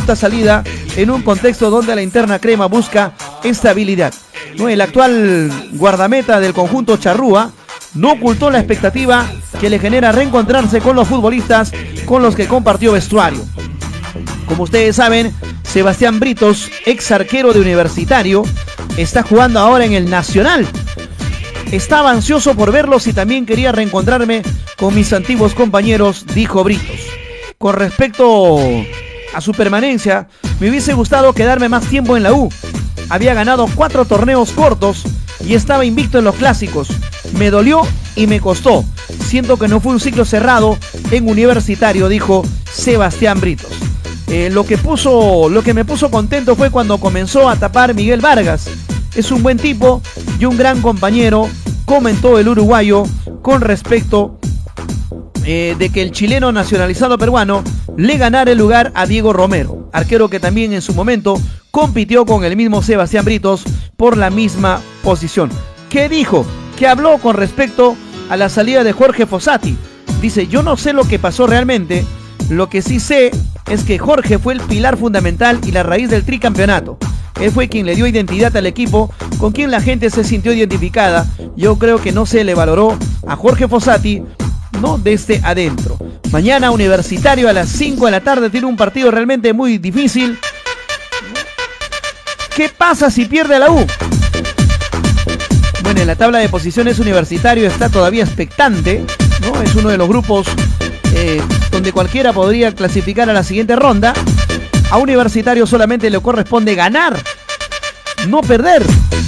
abrupta salida en un contexto donde la interna crema busca estabilidad. No, el actual guardameta del conjunto charrúa no ocultó la expectativa que le genera reencontrarse con los futbolistas con los que compartió vestuario. Como ustedes saben, Sebastián Britos, ex arquero de Universitario, está jugando ahora en el Nacional. Estaba ansioso por verlos y también quería reencontrarme con mis antiguos compañeros, dijo Britos. Con respecto a su permanencia, me hubiese gustado quedarme más tiempo en la U. Había ganado 4 torneos cortos y estaba invicto en los clásicos. Me dolió y me costó. Siento que no fue un ciclo cerrado en Universitario, dijo Sebastián Britos. Lo que me puso contento fue cuando comenzó a tapar Miguel Vargas. Es un buen tipo y un gran compañero, comentó el uruguayo con respecto de que el chileno nacionalizado peruano le ganara el lugar a Diego Romero, arquero que también en su momento compitió con el mismo Sebastián Britos por la misma posición. ¿Qué dijo? Que habló con respecto a la salida de Jorge Fossati. Dice, yo no sé lo que pasó realmente, lo que sí sé es que Jorge fue el pilar fundamental y la raíz del tricampeonato. Él fue quien le dio identidad al equipo, con quien la gente se sintió identificada. Yo creo que no se le valoró a Jorge Fossati, no desde adentro. Mañana Universitario a las 5 de la tarde tiene un partido realmente muy difícil. ¿Qué pasa si pierde la U? Bueno, en la tabla de posiciones Universitario está todavía expectante, ¿no? Es uno de los grupos donde cualquiera podría clasificar a la siguiente ronda. A Universitario solamente le corresponde ganar, no perder.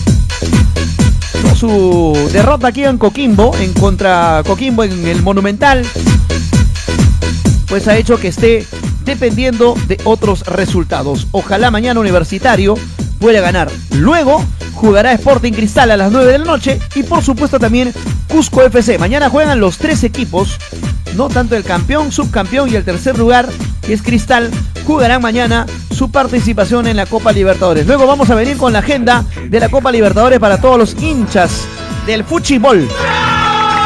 Su derrota aquí en Coquimbo, en contra Coquimbo en el Monumental, pues ha hecho que esté dependiendo de otros resultados. Ojalá mañana Universitario pueda ganar. Luego jugará Sporting Cristal a las 9 de la noche y por supuesto también Cusco FC. Mañana juegan los 3 equipos, no tanto el campeón, subcampeón y el tercer lugar, que es Cristal, jugarán mañana su participación en la Copa Libertadores. Luego vamos a venir con la agenda de la Copa Libertadores para todos los hinchas del fútbol.